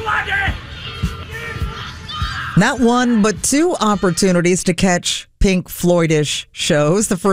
Not one, but two opportunities to catch Pink Floyd-ish shows. The first